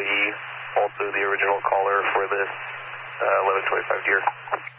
employee, also the original caller for this 1125 Deer.